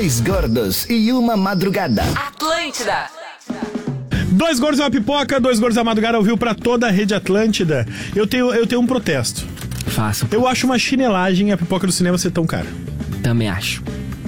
Dois gordos e uma madrugada. Atlântida. Dois gordos e uma pipoca, dois gordos da madrugada ouviu pra toda a rede Atlântida. Eu tenho um protesto. Faço. Eu acho uma chinelagem a pipoca do cinema ser tão cara. Também acho.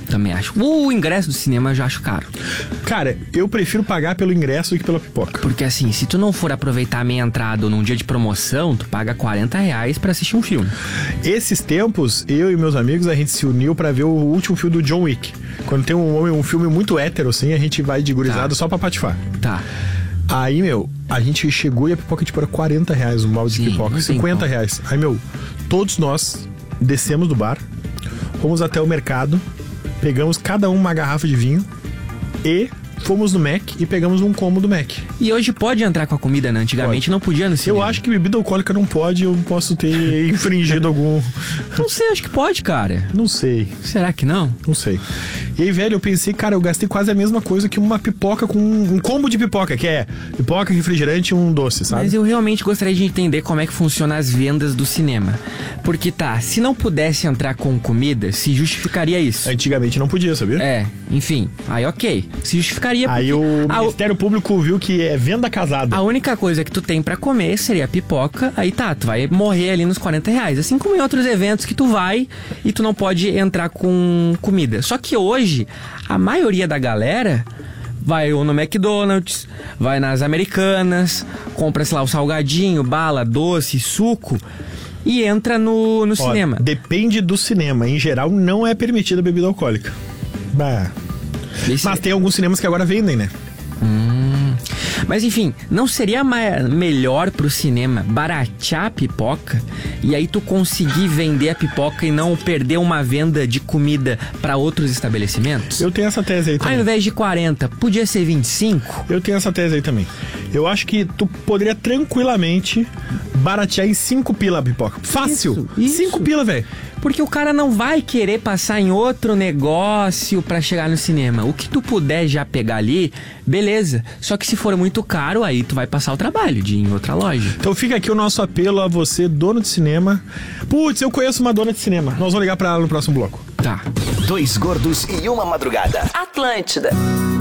O ingresso do cinema eu já acho caro. Cara, eu prefiro pagar pelo ingresso do que pela pipoca. Porque assim, se tu não for aproveitar a meia entrada num dia de promoção, tu paga R$40 pra assistir um filme. Esses tempos, eu e meus amigos, a gente se uniu pra ver o último filme do John Wick. Quando tem um filme muito hétero, assim, a gente vai de gurizada só pra patifar. Tá. Aí, a gente chegou e a pipoca tipo era R$40 um balde de pipoca, R$50. Aí, todos nós descemos do bar, fomos até o mercado, pegamos cada uma garrafa de vinho e fomos no Mac e pegamos um combo do Mac. E hoje pode entrar com a comida, né? Antigamente não podia no cinema. Eu acho que bebida alcoólica não pode, eu posso ter infringido algum... Não sei, acho que pode, cara. Não sei. Será que não? Não sei. E aí, velho, eu pensei, cara, eu gastei quase a mesma coisa que uma pipoca com um combo de pipoca, que é pipoca, refrigerante e um doce, sabe? Mas eu realmente gostaria de entender como é que funciona as vendas do cinema. Porque se não pudesse entrar com comida, se justificaria isso. Antigamente não podia, sabia? Enfim, aí ok. Se justificaria porque... Aí o Ministério Público viu que é venda casada. A única coisa que tu tem pra comer seria a pipoca, aí tu vai morrer ali nos R$40. Assim como em outros eventos que tu vai e tu não pode entrar com comida. Só que hoje, a maioria da galera vai ou no McDonald's, vai nas Americanas, compra, sei lá, o salgadinho, bala, doce, suco e entra no cinema. Depende do cinema. Em geral, não é permitida bebida alcoólica. Mas tem alguns cinemas que agora vendem, né? Mas enfim, não seria melhor pro cinema baratear a pipoca e aí tu conseguir vender a pipoca e não perder uma venda de comida pra outros estabelecimentos? Eu tenho essa tese aí também. Ao invés de 40, podia ser 25? Eu tenho essa tese aí também. Eu acho que tu poderia tranquilamente baratear em 5 pila a pipoca. Fácil! Isso. 5 pila, velho. Porque o cara não vai querer passar em outro negócio pra chegar no cinema. O que tu puder já pegar ali, beleza. Só que se for muito caro, aí tu vai passar o trabalho de ir em outra loja. Então fica aqui o nosso apelo a você, dono de cinema. Putz, eu conheço uma dona de cinema. Nós vamos ligar pra ela no próximo bloco. Tá. Dois gordos e uma madrugada. Atlântida.